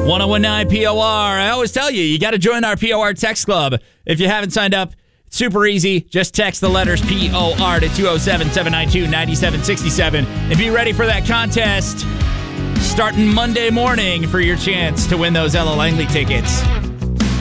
1019 POR. I always tell you, you got to join our POR text club. If you haven't signed up, it's super easy. Just text the letters POR to 207-792-9767 and be ready for that contest starting Monday morning for your chance to win those Ella Langley tickets.